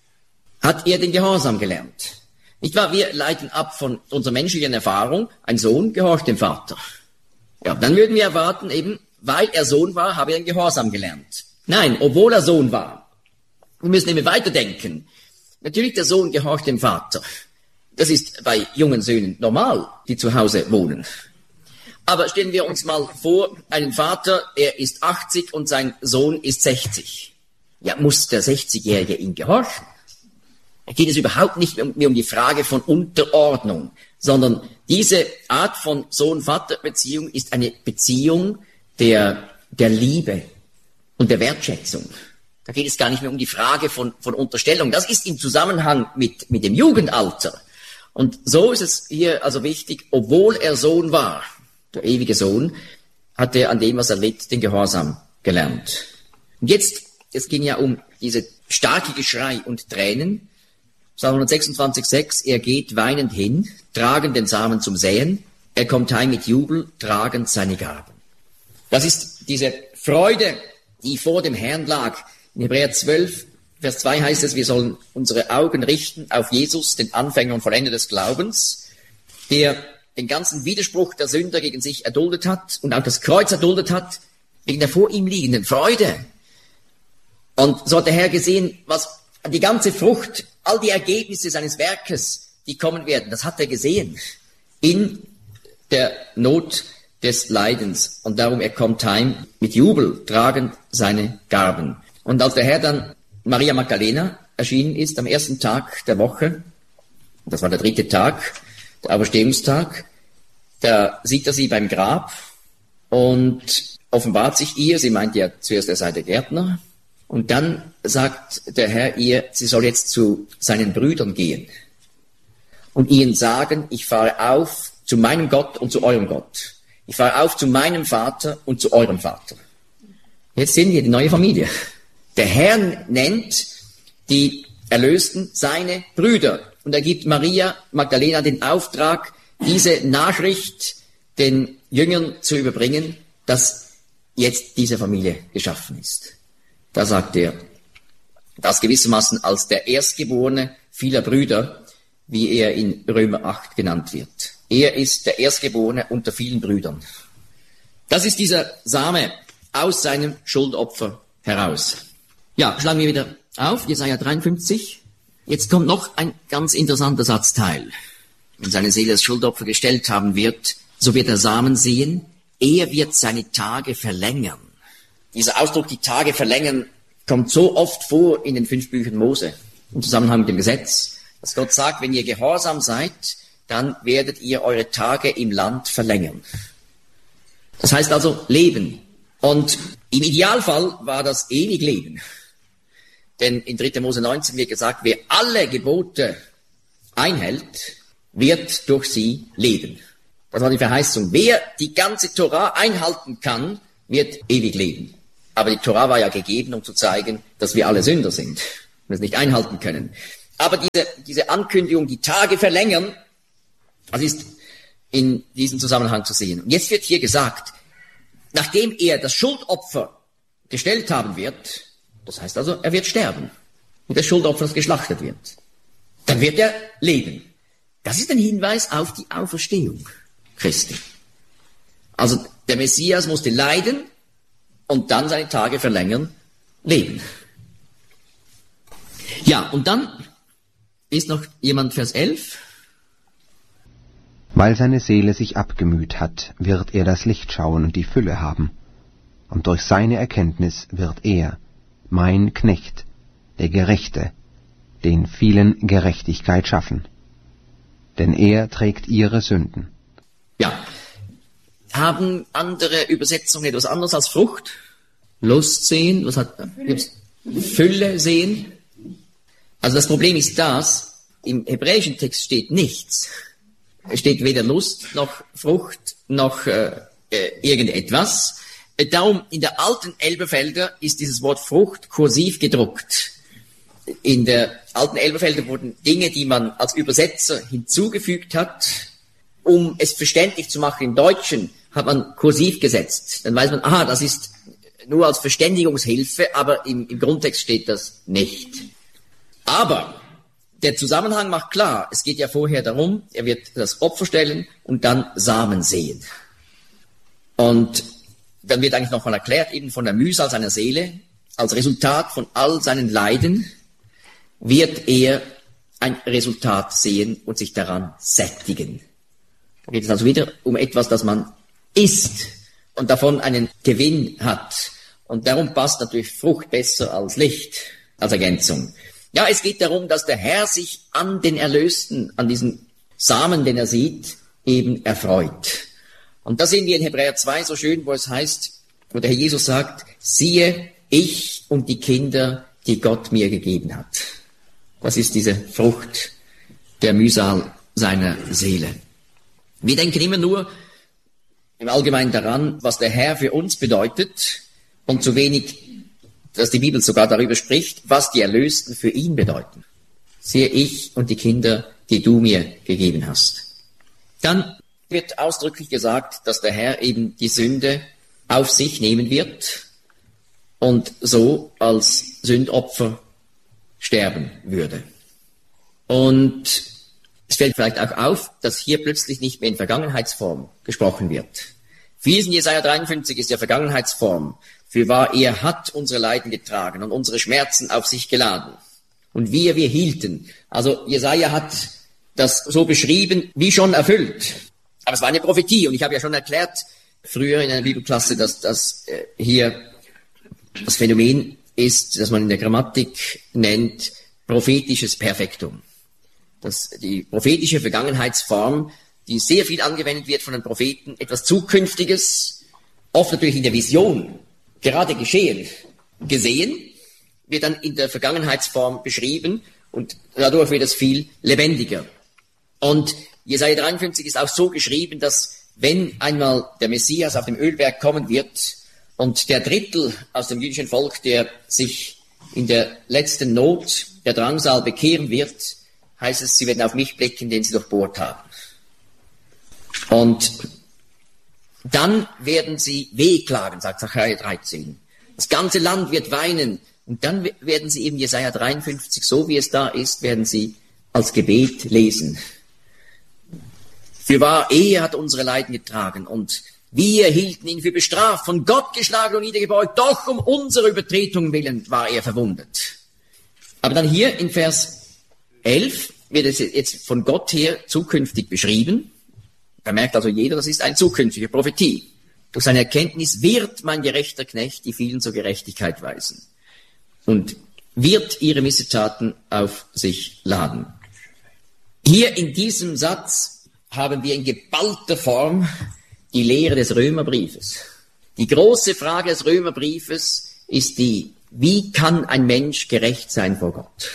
hat er den Gehorsam gelernt. Nicht wahr? Wir leiten ab von unserer menschlichen Erfahrung, ein Sohn gehorcht dem Vater. Ja, dann würden wir erwarten, eben, weil er Sohn war, habe er den Gehorsam gelernt. Nein, obwohl er Sohn war. Wir müssen eben weiterdenken. Natürlich, der Sohn gehorcht dem Vater. Das ist bei jungen Söhnen normal, die zu Hause wohnen. Aber stellen wir uns mal vor, einen Vater, er ist achtzig und sein Sohn ist sechzig. Ja, muss der sechzigjährige ihm gehorchen? Da geht es überhaupt nicht mehr um die Frage von Unterordnung, sondern diese Art von Sohn-Vater-Beziehung ist eine Beziehung der, der Liebe und der Wertschätzung. Da geht es gar nicht mehr um die Frage von, von Unterstellung. Das ist im Zusammenhang mit, mit dem Jugendalter. Und so ist es hier also wichtig, obwohl er Sohn war, der ewige Sohn, hat er an dem, was er litt, den Gehorsam gelernt. Und jetzt, es ging ja um diese starke Geschrei und Tränen. Psalm hundertsechsundzwanzig, sechs, er geht weinend hin, tragend den Samen zum Säen, er kommt heim mit Jubel, tragend seine Gaben. Das ist diese Freude, die vor dem Herrn lag. In Hebräer zwölf, Vers zwei heißt es, wir sollen unsere Augen richten auf Jesus, den Anfänger und Vollender des Glaubens, der den ganzen Widerspruch der Sünder gegen sich erduldet hat und auch das Kreuz erduldet hat, wegen der vor ihm liegenden Freude. Und so hat der Herr gesehen, was die ganze Frucht, all die Ergebnisse seines Werkes, die kommen werden, das hat er gesehen in der Not des Leidens. Und darum, er kommt heim mit Jubel, tragend seine Garben. Und als der Herr dann Maria Magdalena erschienen ist, am ersten Tag der Woche, das war der dritte Tag, der Auferstehungstag, da sieht er sie beim Grab und offenbart sich ihr, sie meint ja zuerst, er sei der Gärtner, und dann sagt der Herr ihr, sie soll jetzt zu seinen Brüdern gehen und ihnen sagen, ich fahre auf zu meinem Gott und zu eurem Gott. Ich fahre auf zu meinem Vater und zu eurem Vater. Jetzt sehen wir die neue Familie. Der Herr nennt die Erlösten seine Brüder und er gibt Maria Magdalena den Auftrag, diese Nachricht den Jüngern zu überbringen, dass jetzt diese Familie geschaffen ist. Da sagt er, das gewissermaßen als der Erstgeborene vieler Brüder, wie er in Römer acht genannt wird. Er ist der Erstgeborene unter vielen Brüdern. Das ist dieser Same aus seinem Schuldopfer heraus. Ja, schlagen wir wieder auf, Jesaja dreiundfünfzig. Jetzt kommt noch ein ganz interessanter Satzteil. Wenn seine Seele das Schuldopfer gestellt haben wird, so wird der Samen sehen, er wird seine Tage verlängern. Dieser Ausdruck, die Tage verlängern, kommt so oft vor in den fünf Büchern Mose, im Zusammenhang mit dem Gesetz, dass Gott sagt, wenn ihr gehorsam seid, dann werdet ihr eure Tage im Land verlängern. Das heißt also Leben. Und im Idealfall war das ewig Leben. Denn in dritter Mose neunzehn wird gesagt, wer alle Gebote einhält, wird durch sie leben. Das war die Verheißung. Wer die ganze Torah einhalten kann, wird ewig leben. Aber die Torah war ja gegeben, um zu zeigen, dass wir alle Sünder sind und es nicht einhalten können. Aber diese, diese Ankündigung, die Tage verlängern, das ist in diesem Zusammenhang zu sehen. Und jetzt wird hier gesagt, nachdem er das Schuldopfer gestellt haben wird, das heißt also, er wird sterben, und das Schuldopfer, das geschlachtet wird, dann wird er leben. Das ist ein Hinweis auf die Auferstehung Christi. Also der Messias musste leiden und dann seine Tage verlängern, leben. Ja, und dann ist noch jemand Vers elf. Weil seine Seele sich abgemüht hat, wird er das Licht schauen und die Fülle haben. Und durch seine Erkenntnis wird er, mein Knecht, der Gerechte, den vielen Gerechtigkeit schaffen. Denn er trägt ihre Sünden. Ja, haben andere Übersetzungen etwas anderes als Frucht? Lust sehen, was hat gibt's? Fülle sehen? Also das Problem ist das, im hebräischen Text steht nichts. Es steht weder Lust noch Frucht noch äh, äh, irgendetwas. Darum in der alten Elberfelder ist dieses Wort Frucht kursiv gedruckt. In der alten Elberfelder wurden Dinge, die man als Übersetzer hinzugefügt hat, um es verständlich zu machen im Deutschen, hat man kursiv gesetzt. Dann weiß man, aha, das ist nur als Verständigungshilfe, aber im, im Grundtext steht das nicht. Aber der Zusammenhang macht klar, es geht ja vorher darum, er wird das Opfer stellen und dann Samen sehen. Und dann wird eigentlich nochmal erklärt, eben von der Mühsal seiner Seele, als Resultat von all seinen Leiden, wird er ein Resultat sehen und sich daran sättigen. Da geht es also wieder um etwas, das man isst und davon einen Gewinn hat. Und darum passt natürlich Frucht besser als Licht, als Ergänzung. Ja, es geht darum, dass der Herr sich an den Erlösten, an diesem Samen, den er sieht, eben erfreut. Und da sehen wir in Hebräer zwei so schön, wo es heißt, wo der Herr Jesus sagt, siehe, ich und die Kinder, die Gott mir gegeben hat. Das ist diese Frucht der Mühsal seiner Seele. Wir denken immer nur im Allgemeinen daran, was der Herr für uns bedeutet und zu wenig, dass die Bibel sogar darüber spricht, was die Erlösten für ihn bedeuten. Siehe ich und die Kinder, die du mir gegeben hast. Dann wird ausdrücklich gesagt, dass der Herr eben die Sünde auf sich nehmen wird und so als Sündopfer sterben würde. Und es fällt vielleicht auch auf, dass hier plötzlich nicht mehr in Vergangenheitsform gesprochen wird. Vieles in Jesaja dreiundfünfzig ist ja Vergangenheitsform. Fürwahr, er hat unsere Leiden getragen und unsere Schmerzen auf sich geladen. Und wir, wir hielten. Also Jesaja hat das so beschrieben, wie schon erfüllt. Aber es war eine Prophetie und ich habe ja schon erklärt, früher in einer Bibelklasse, dass das äh, hier das Phänomen ist, das man in der Grammatik nennt, prophetisches Perfektum. Das, die prophetische Vergangenheitsform, die sehr viel angewendet wird von den Propheten, etwas Zukünftiges, oft natürlich in der Vision, gerade geschehen, gesehen, wird dann in der Vergangenheitsform beschrieben und dadurch wird es viel lebendiger. Und Jesaja dreiundfünfzig ist auch so geschrieben, dass wenn einmal der Messias auf dem Ölberg kommen wird und der Drittel aus dem jüdischen Volk, der sich in der letzten Not, der Drangsal bekehren wird, heißt es, sie werden auf mich blicken, den sie durchbohrt haben. Und dann werden sie wehklagen, sagt Sacharja dreizehn. Das ganze Land wird weinen. Und dann werden sie eben Jesaja dreiundfünfzig, so wie es da ist, werden sie als Gebet lesen. Fürwahr, er hat unsere Leiden getragen und wir hielten ihn für bestraft, von Gott geschlagen und niedergebeugt, doch um unsere Übertretungen willen war er verwundet. Aber dann hier in Vers elf wird es jetzt von Gott her zukünftig beschrieben. Da merkt also jeder, das ist eine zukünftige Prophetie. Durch seine Erkenntnis wird mein gerechter Knecht die vielen zur Gerechtigkeit weisen und wird ihre Missetaten auf sich laden. Hier in diesem Satz haben wir in geballter Form die Lehre des Römerbriefes. Die große Frage des Römerbriefes ist die, wie kann ein Mensch gerecht sein vor Gott?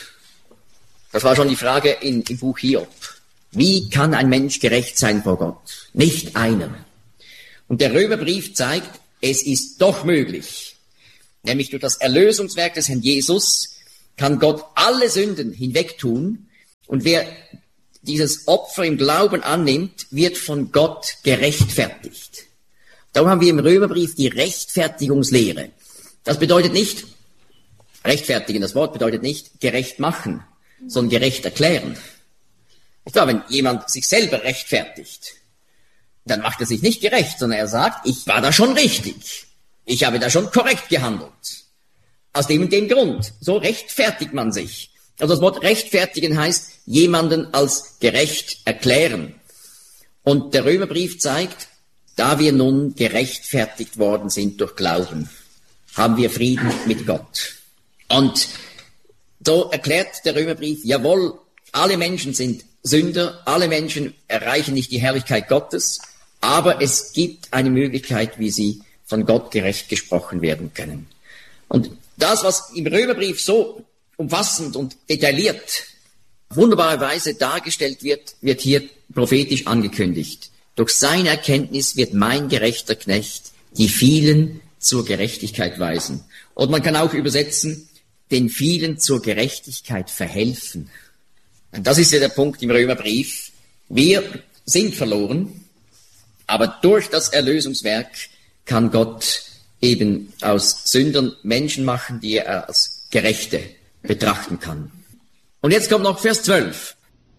Das war schon die Frage in, im Buch Hiob. Wie kann ein Mensch gerecht sein vor Gott? Nicht einer. Und der Römerbrief zeigt, es ist doch möglich. Nämlich durch das Erlösungswerk des Herrn Jesus kann Gott alle Sünden hinwegtun und wer dieses Opfer im Glauben annimmt, wird von Gott gerechtfertigt. Darum haben wir im Römerbrief die Rechtfertigungslehre. Das bedeutet nicht, rechtfertigen, das Wort bedeutet nicht gerecht machen, sondern gerecht erklären. Ich glaube, wenn jemand sich selber rechtfertigt, dann macht er sich nicht gerecht, sondern er sagt, ich war da schon richtig. Ich habe da schon korrekt gehandelt. Aus dem und dem Grund. So rechtfertigt man sich. Also das Wort rechtfertigen heißt, jemanden als gerecht erklären. Und der Römerbrief zeigt, da wir nun gerechtfertigt worden sind durch Glauben, haben wir Frieden mit Gott. Und so erklärt der Römerbrief, jawohl, alle Menschen sind Sünder, alle Menschen erreichen nicht die Herrlichkeit Gottes, aber es gibt eine Möglichkeit, wie sie von Gott gerecht gesprochen werden können. Und das, was im Römerbrief so umfassend und detailliert, wunderbare Weise dargestellt wird, wird hier prophetisch angekündigt. Durch seine Erkenntnis wird mein gerechter Knecht die vielen zur Gerechtigkeit weisen. Und man kann auch übersetzen, den vielen zur Gerechtigkeit verhelfen. Und das ist ja der Punkt im Römerbrief. Wir sind verloren, aber durch das Erlösungswerk kann Gott eben aus Sündern Menschen machen, die er als Gerechte betrachten kann. Und jetzt kommt noch Vers zwölf.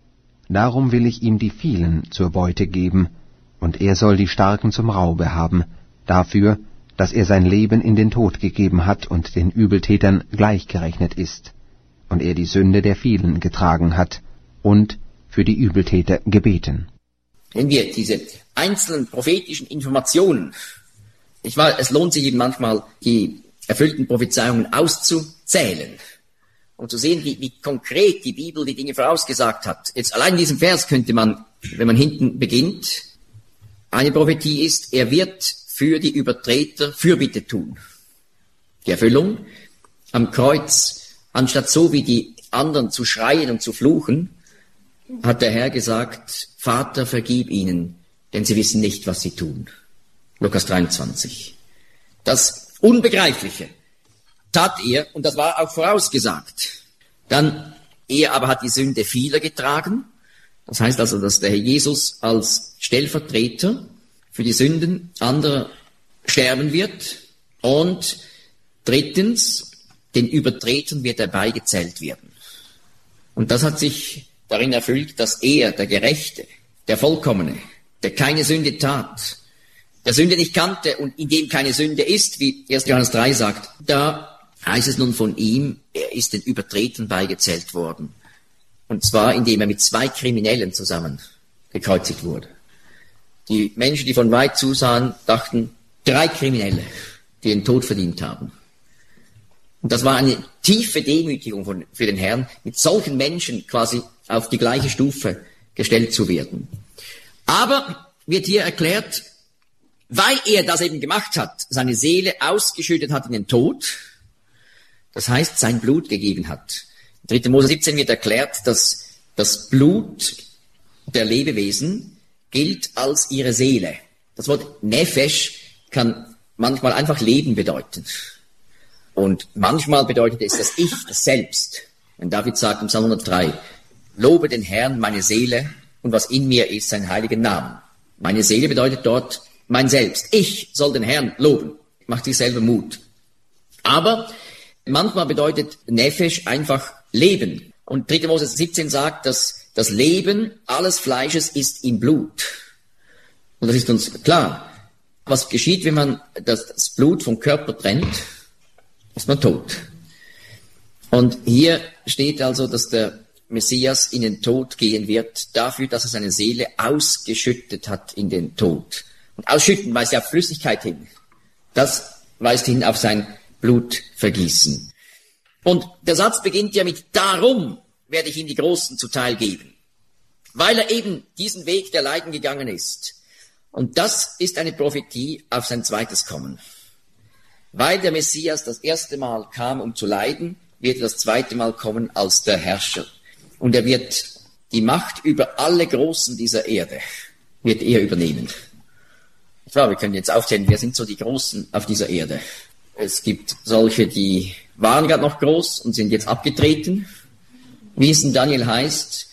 Darum will ich ihm die vielen zur Beute geben, und er soll die Starken zum Raube haben, dafür, dass er sein Leben in den Tod gegeben hat und den Übeltätern gleichgerechnet ist, und er die Sünde der vielen getragen hat und für die Übeltäter gebeten. Wenn wir diese einzelnen prophetischen Informationen, ich weiß, es lohnt sich eben manchmal, die erfüllten Prophezeiungen auszuzählen und zu sehen, wie, wie konkret die Bibel die Dinge vorausgesagt hat. Jetzt allein in diesem Vers könnte man, wenn man hinten beginnt, eine Prophetie ist, er wird für die Übertreter Fürbitte tun. Die Erfüllung am Kreuz, anstatt so wie die anderen zu schreien und zu fluchen, hat der Herr gesagt, Vater, vergib ihnen, denn sie wissen nicht, was sie tun. Lukas dreiundzwanzig. Das Unbegreifliche tat er, und das war auch vorausgesagt. Dann, er aber hat die Sünde vieler getragen. Das heißt also, dass der Herr Jesus als Stellvertreter für die Sünden anderer sterben wird. Und drittens, den Übertretern wird er beigezählt werden. Und das hat sich darin erfüllt, dass er, der Gerechte, der Vollkommene, der keine Sünde tat, der Sünde nicht kannte und in dem keine Sünde ist, wie erster Johannes drei sagt, da heißt es nun von ihm, er ist den Übertretern beigezählt worden. Und zwar, indem er mit zwei Kriminellen zusammen gekreuzigt wurde. Die Menschen, die von weit zusahen, dachten, drei Kriminelle, die den Tod verdient haben. Und das war eine tiefe Demütigung von, für den Herrn, mit solchen Menschen quasi auf die gleiche Stufe gestellt zu werden. Aber wird hier erklärt, weil er das eben gemacht hat, seine Seele ausgeschüttet hat in den Tod, das heißt, sein Blut gegeben hat. In dritter Mose siebzehn wird erklärt, dass das Blut der Lebewesen gilt als ihre Seele. Das Wort Nefesh kann manchmal einfach Leben bedeuten. Und manchmal bedeutet es das Ich, das Selbst. Wenn David sagt im Psalm hundertdrei, lobe den Herrn, meine Seele, und was in mir ist, sein heiligen Namen. Meine Seele bedeutet dort mein Selbst. Ich soll den Herrn loben. Macht sich selber Mut. Aber manchmal bedeutet Nefesh einfach Leben. Und dritter Mose siebzehn sagt, dass das Leben alles Fleisches ist im Blut. Und das ist uns klar. Was geschieht, wenn man das Blut vom Körper trennt? Ist man tot. Und hier steht also, dass der Messias in den Tod gehen wird, dafür, dass er seine Seele ausgeschüttet hat in den Tod. Und ausschütten weist ja auf Flüssigkeit hin. Das weist hin auf sein Blutvergießen. Und der Satz beginnt ja mit, darum werde ich ihm die Großen zuteil geben. Weil er eben diesen Weg der Leiden gegangen ist. Und das ist eine Prophetie auf sein zweites Kommen. Weil der Messias das erste Mal kam, um zu leiden, wird er das zweite Mal kommen als der Herrscher. Und er wird die Macht über alle Großen dieser Erde, wird er übernehmen. Ich glaube, wir können jetzt aufzählen, wer sind so die Großen auf dieser Erde? Es gibt solche, die waren gerade noch groß und sind jetzt abgetreten. Wie es in Daniel heißt,